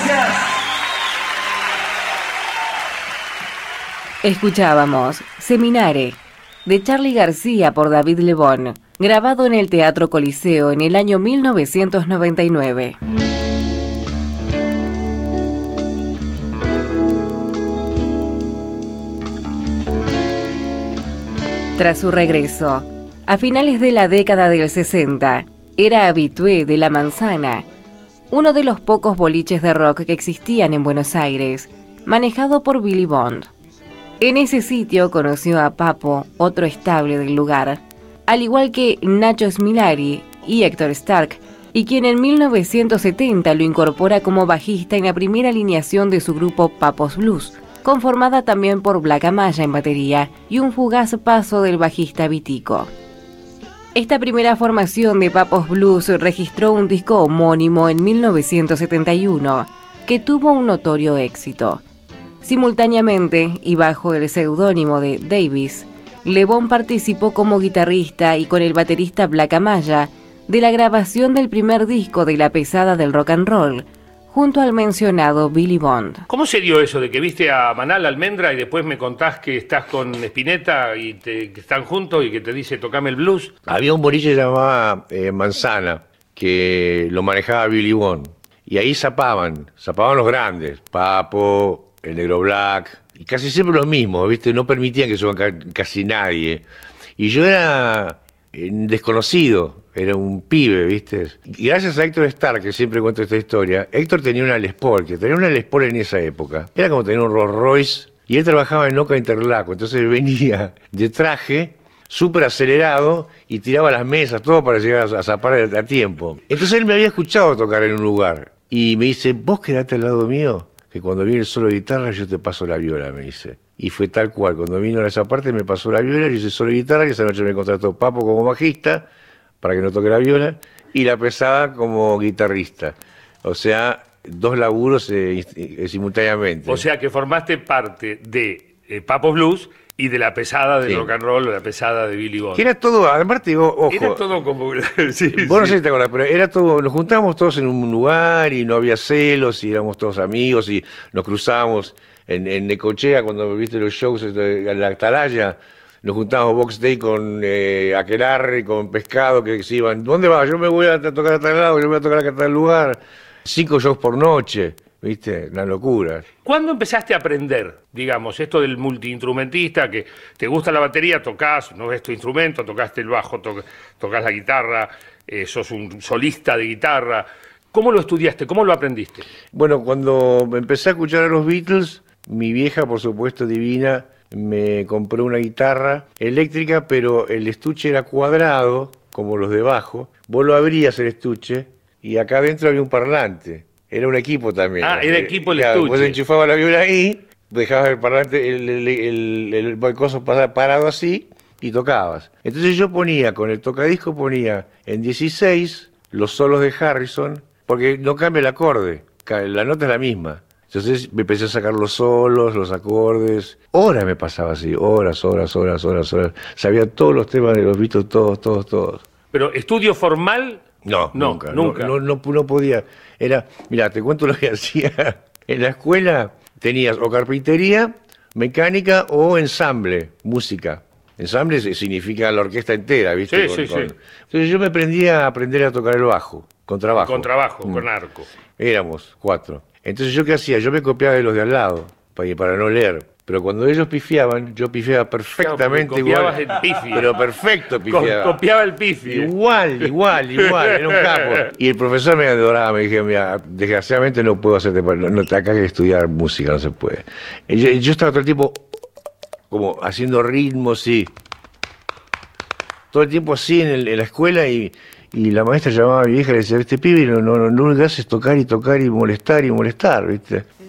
gracias. Escuchábamos Seminare, de Charly García por David Lebón, grabado en el Teatro Coliseo en el año 1999. Tras su regreso, a finales de la década del 60, era habitué de La Manzana, uno de los pocos boliches de rock que existían en Buenos Aires, manejado por Billy Bond. En ese sitio conoció a Papo, otro estable del lugar, al igual que Nacho Smilari y Héctor Stark, y quien en 1970 lo incorpora como bajista en la primera alineación de su grupo Papos Blues, conformada también por Black Amaya en batería y un fugaz paso del bajista Vitico. Esta primera formación de Papos Blues registró un disco homónimo en 1971, que tuvo un notorio éxito. Simultáneamente, y bajo el seudónimo de Davis, Lebón participó como guitarrista y con el baterista Black Amaya de la grabación del primer disco de la pesada del rock and roll, junto al mencionado Billy Bond. ¿Cómo se dio eso de que viste a Manal Almendra y después me contás que estás con Spinetta y que están juntos y que te dice tocame el blues? Había un boliche llamado Manzana, que lo manejaba Billy Bond, y ahí zapaban los grandes, Papo, el Negro Black, y casi siempre lo mismo, ¿viste? No permitían que suban casi nadie. Y yo era desconocido, era un pibe, ¿viste? Y gracias a Héctor Stark, que siempre cuento esta historia, Héctor tenía una Les Paul, que tenía una Les Paul en esa época. Era como tener un Rolls Royce, y él trabajaba en Oca Interlaco, entonces venía de traje, súper acelerado, y tiraba las mesas, todo para llegar a zapar a tiempo. Entonces él me había escuchado tocar en un lugar, y me dice, vos quedate al lado mío, que cuando viene el solo de guitarra yo te paso la viola, me dice. Y fue tal cual, cuando vino a esa parte me pasó la viola, yo hice solo de guitarra, y esa noche me contrató Papo como bajista, para que no toque la viola, y la pesada como guitarrista. O sea, dos laburos simultáneamente. O sea que formaste parte de Papos Blues y de la pesada del rock and roll, o la pesada de Billy Bond. Que era todo, aparte, ojo. Era todo como... sí, vos no sé si te acordás, pero era todo, nos juntábamos todos en un lugar y no había celos y éramos todos amigos y nos cruzábamos en Necochea cuando viste los shows en la Atalaya. Nos juntábamos Box Day con Aquelarre, con Pescado, que se iban, ¿dónde vas? Yo me voy a tocar a tal lado, yo me voy a tocar a tal lugar. 5 shows por noche. ¿Viste? Una locura. ¿Cuándo empezaste a aprender, digamos, esto del multiinstrumentista, que te gusta la batería, tocas, no es tu instrumento, tocaste el bajo, tocas la guitarra, sos un solista de guitarra? ¿Cómo lo estudiaste? ¿Cómo lo aprendiste? Bueno, cuando empecé a escuchar a los Beatles, mi vieja, por supuesto divina, me compró una guitarra eléctrica, pero el estuche era cuadrado, como los de bajo. Vos lo abrías el estuche y acá adentro había un parlante. Era un equipo también. Ah, era equipo el estuche. Vos enchufabas la viola ahí, dejabas el parlante, el coso parado así y tocabas. Entonces yo ponía, con el tocadisco ponía en 16 los solos de Harrison, porque no cambia el acorde, la nota es la misma. Entonces me empecé a sacar los solos, los acordes. Horas me pasaba así, horas. Sabía todos los temas de los Beatles, todos. ¿Pero estudio formal? No, nunca. No podía. Mirá, te cuento lo que hacía. En la escuela tenías o carpintería, mecánica o ensamble, música. Ensamble significa la orquesta entera, ¿viste? Sí. Entonces yo me aprendía a aprender a tocar el bajo, contrabajo. Con arco. Éramos 4. Entonces yo, ¿qué hacía? Yo me copiaba de los de al lado, para no leer. Pero cuando ellos pifiaban, yo pifiaba perfectamente igual. El pifi. Pero perfecto pifiaba. Copiaba el pifi. Igual, era un capo. Y el profesor me adoraba, me dije, mira, desgraciadamente no puedo hacerte, acá hay que estudiar música, no se puede. Y yo estaba todo el tiempo como haciendo ritmos, sí. Todo el tiempo así en la escuela y la maestra llamaba a mi vieja y le decía, este pibe no lo que hace es tocar y molestar, ¿viste?